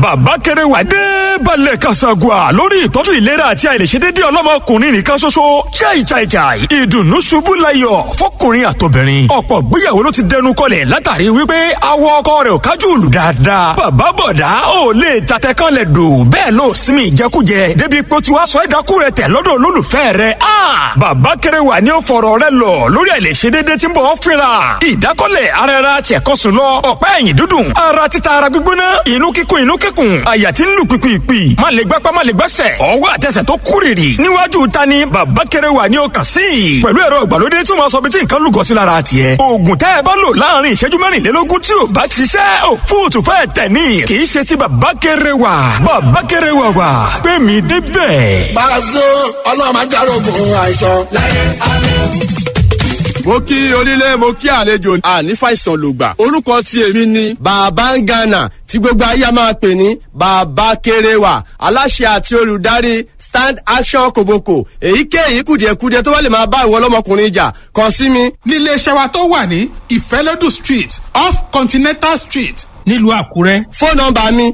bàbá kẹrẹwà dé balẹ̀ kasagua lórí ìtọ́jú ìlera àti àìlèṣedéédé ọlọ́mọkùnrin nìkan ṣoṣo. Chai ìdùnnú ṣubú layọ̀ fọkùnrin àtobìnrin. ọ̀pọ̀ gbéyàwó ló ti dẹnu kọlẹ̀ látàrí wípé awọ ọkọ rẹ̀ ò kájú ìlú dáadáa. bàbá bọ̀dá ò lè tatẹ kan lẹ̀ dò bẹ́ẹ̀ ló sinmi ìjẹkújẹ débi pé ó ti wá sọ ẹ̀dákú rẹ̀ tẹ̀ lọ́dọ̀ olólùfẹ́ rẹ̀. bàbá kẹrẹwà ni ó fọ̀rọ̀ rẹ̀ lọ lórí àìlèṣedéédé tí ń bọ̀ fínra. ìdákọ́lẹ̀ ara ẹra ṣẹ̀kọ́sùn lọ ọ̀pá ẹ̀yìn dúdùn ara títa ara gbígbóná inú kíkún àyà tí ń lù pìpìpì má lè gbápá má lè gbẹ́sẹ̀ ọwọ́ àtẹsẹ̀ tó kúrìrì níwájú ta ni bàbá kẹrẹwà ni ó kàn sí. pẹ̀lú ẹ̀rọ ìgbàlódé tí wọ́n sọ bí tí nǹkan lúgọ sí lára tiẹ̀. oògùn tẹ́ ẹ bá lò láàrin ìṣẹ́jú mẹ́rìnlélógún tí ò bá ṣiṣẹ́ ò fóòtù fẹ́ tẹ̀ ní. kì í ṣe ti bàbá kẹrẹwà. bàbá kẹrẹwà wà pé mi débẹ̀. Pàṣẹ ọlọ́run máa járógun àìsàn láyé àlọ́. Mo kí onílé mo kí àlejò àní fàìsàn lògbà. Orúkọ tí èmi ni Bàbá Ngana tí gbogbo ayé a máa pè ní Bàbá Kéréwà, aláṣẹ àti olùdarí Stand Action Koboko. Èyíkéyìí kùdìẹ̀kudiẹ tó bá lè máa bá ìwọ ọlọ́mọkùnrin jà kàn sí mi. Nílé iṣẹ́ wa tó wà ní Ìfẹ́lódù Street off Continental Street nílùú Àkúrẹ́. Fóònù nọ́mbà mi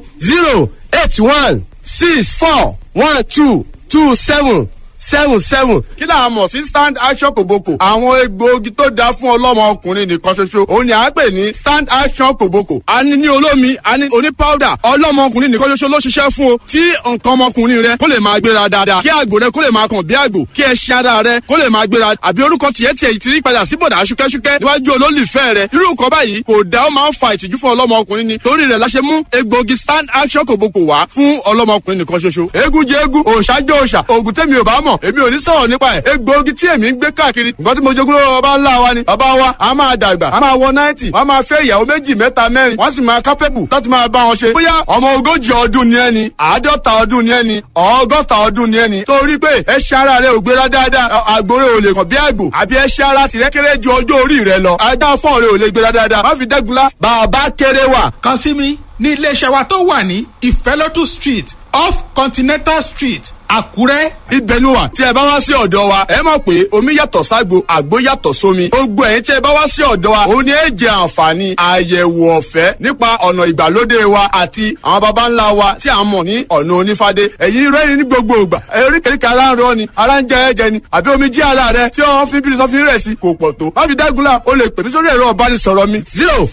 08164122777. kí là á mọ̀ sí Stand Action Koboko. Àwọn egbòogi tó dáa fún ọlọ́mọkùnrin nìkan ṣoṣo. Òun ni à ń pè ní Stand Action Koboko. A ní ní olómi, a ní oní powder. Ọlọ́mọkùnrin nìkan ṣoṣo ló ṣiṣẹ́ fún o. Tí nǹkan ọmọkùnrin rẹ kó lè máa gbéra dáadáa. Kí àgbò rẹ kó lè máa kàn bí àgbò. Kí ẹṣin ara rẹ kó lè máa gbéra. Àbí orúkọ tiẹ̀ ti rí padà sí bọ̀dà ṣúkẹ́ṣúkẹ́ níwájú olólùfẹ́ rẹ. Irú nǹkan báyìí kò dá, ó máa ń fa ìtìjú fún ọlọ́mọkùnrin ni. Torí rẹ̀ la ṣe mú egbòogi Stand Action Koboko wá fún ọlọ́mọkùnrin nìkan ṣoṣo. Eégún jẹ eégún, òòṣà jẹ òòṣà. Òògùn tẹ́mi ò bá mọ̀, èmi ò ní sọ̀rọ̀ nípa ẹ̀. Egbòogi tí èmi ń gbé káàkiri, nǹkan tí mo jogún lọ́wọ́ bàbá ńlá wa ni. Bàbá wa a máa dàgbà, a máa wọ 90, wọ́n máa fẹ́ ìyàwó méjì mẹ́ta mẹ́rin, wọ́n sì máa kápẹ́bù láti máa bá wọn ṣe. Bóyá ọmọ ogójì ọdún ni ẹni, àádọ́ta ọdún ni ẹni, ọgọ́ta ọdún ni ẹni. Torí pé ẹṣin ara rẹ ò gbéra dáadáa, àgbòrè ò lè kàn bí àgbò, àbí ẹṣin ara tìrẹ kéré ju ọjọ́ orí rẹ lọ. Ajá fọ́ọ̀ rẹ ò lè gbéra dáadáa, má fi dẹ́gunlá. Bàbá Kéréwà. Kàn sí mi ní ilé iṣẹ́ wa tó wà ní Ìfẹ́lódù Street off Continental Street Àkúrẹ́. Ibẹ̀ ni wà tí ẹ bá wá sí ọ̀dọ̀ wa ẹ mọ̀ pé omi yàtọ̀ ságbo àgbo yàtọ̀ sómi. Gbogbo ẹ̀yin tí ẹ bá wá sí ọ̀dọ̀ wa òun ni ẹ jẹ àǹfààní àyẹ̀wò ọ̀fẹ́ nípa ọ̀nà ìgbàlódé wa àti àwọn baba ńlá wa tí a mọ̀ ní ọ̀nà onífádé. Ẹ̀yin rẹ́rìn ní gbogbo ìgbà oríkèéríkèé ara ń rọ ni ara ń jẹ ẹ̀jẹ̀ ni àbí omi jí ara rẹ tí wọ́n fi bírí sọ́fin rẹ̀ sí kò pọ̀ tó. Má fi dágunlá o lè pè mí sórí ẹ̀rọ ìbánisọ̀rọ̀ mi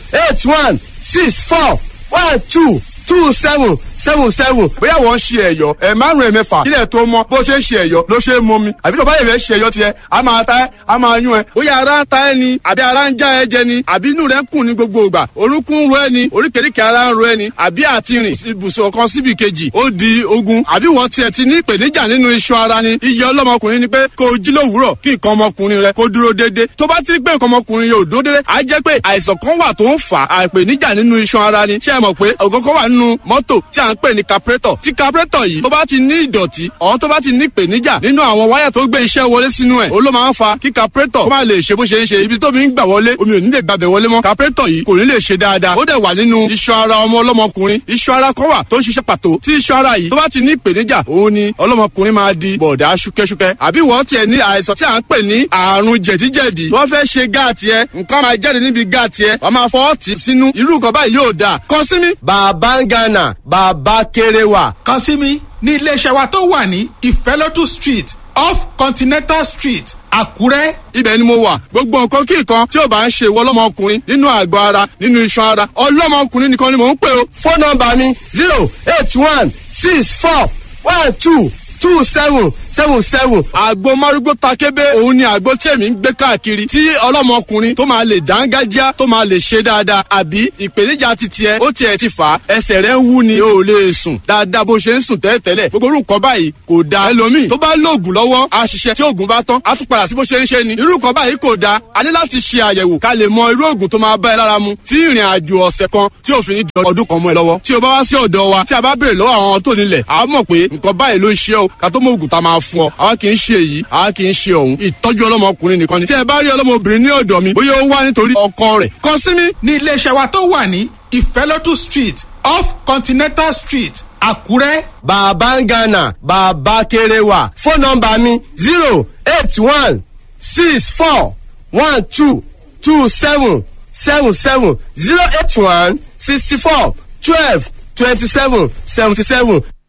08164122777. bóyá wọ́n ń ṣe ẹ̀yọ́ márùn-ún ẹ̀mẹ́fà kílẹ̀ tó mọ́ bó ṣe ń ṣe ẹ̀yọ́ ló ṣe é mọ́ mi àbí tó bá yẹ̀ fẹ́ ṣe ẹ̀yọ́ tiẹ̀ a máa ta ẹ́ a máa yún ẹ bóyá ara ń ta ẹ́ ni àbí ara ń já ẹ jẹ ni àbí inú rẹ ń kùn ní gbogbo ìgbà orúnkún ń ro ẹ ni oríkèéríkèé ara ń ro ẹ ni àbí àti rìn ibùsùn kan síbi kejì ó di ogun àbí wọ́n tiẹ̀ ti ní ìpèníjà nínú iṣan ara ni iye ọlọ́mọkùnrin ni pé kó o jí lówùúrọ̀ kí nǹkan ọmọkùnrin rẹ kó dúró déédéé tó bá ti rí pé nǹkan ọmọkùnrin yóò dúró déédéé á jẹ́ pé àìsàn kan wà tó ń fà á ìpèníjà nínú iṣan ara ni ṣé ẹ mọ̀ pé ògógó wà nínú mọ́tò tí à ń pè ní carburetor tí carburetor yìí tó bá ti ní ìdọ̀tí ọ̀hún tó bá ti ní ìpèníjà nínú àwọn wáyà tó gbé iṣẹ́ wọlé sínú ẹ̀ ó ló máa ń fa kí carburetor kó má lè ṣe bó ṣe ń ṣe ibi tómi ń gbà wọlé omi ò ní lè gbàbẹ̀ wọlé mọ́ carburetor yìí kò ní lè ṣe dáadáa ó dẹ̀ wà nínú iṣan ara ọmọ ọlọ́mọkùnrin iṣan ara kan wà tó ń ṣiṣẹ́ pàtó tí iṣan ara yìí tó bá ti ní ìpèníjà òun ni ọlọ́mọkùnrin máa di bọ̀dá ṣúkẹ́ṣúkẹ́ àbí wọ́n tiẹ̀ ní àìsàn tí à ń pè ní àrùn jẹ̀díjẹ̀dí wọ́n fẹ́ ṣe gáàtì ẹ nǹkan máa jáde níbi gáàtì ẹ wọ́n máa fọwọ́ tì sínú irú nǹkan báyìí yóò dáa kàn sí mi. Bàbá Ngana Bàbá Kéréwà. Kàn sí mi ní iléeṣẹ́ wa tó wà ní Ìfẹ́lódù Street off Continental Street Àkúrẹ́. Ibẹ̀ ni mo wà gbogbo nǹkan kí nǹkan tí ò bá ń ṣe ìwọ ọlọ́mọkùnrin nínú àgọ́ ara nínú iṣan ara ọlọ́mọkùnrin nìkan ni mò ń pè o. Fóònù nọ́mbà mi 08164122777. Àgbo márúgbó takébé òun ni àgbo tí èmi ń gbé káàkiri tí ọlọ́mọkùnrin tó máa lè dángájá tó máa lè ṣe dáadáa àbí ìpèníjà ti tiẹ̀ ó tiẹ̀ ti fà á ẹsẹ̀ rẹ̀ ń wú ni o ò lè sùn dáadáa bó ṣe ń sùn tẹ́lẹ̀tẹ́lẹ̀ gbogbo orúkọ báyìí kò dáa ẹlòmíì tó bá lóògùn lọ́wọ́ á ṣiṣẹ́ tí oògùn bá tán á tún padà sí bó ṣe ń ṣe ni irú nǹkan báyìí kò dáa a ní láti ṣe àyẹ̀wò ká lè mọ irú oògùn tó máa bá ẹ lára mu tí ìrìn àjò ọ̀sẹ̀ kan tí òfin ní ọdún kan mọ́ ẹ lọ́wọ́ tí o bá wá sí ọ̀dọ̀ wa tí a bá béèrè lọ́wọ́ àwọn tó nílẹ̀ a mọ̀ pé nǹkan báyìí ló ń ṣe o ká tó mọ oògùn tá a máa fún ọ àwa kì í ṣe èyí àwa kì í ṣe òun ìtọ́jú ọlọ́mọkùnrin nìkan ni tí ẹ bá rí ọlọ́mọbìnrin ní ọ̀dọ̀ mi bóyá ó wá nítorí ọkọ rẹ̀ kàn sí mi. ní iléeṣẹ́ wa tó wà ní Ìfẹ́lódù Street off Continental Street Àkúrẹ́. Bàbá Ngana Bàbá Kéréwà. Fóònù nọ́mbà mi 08164122777 0816412 27 77.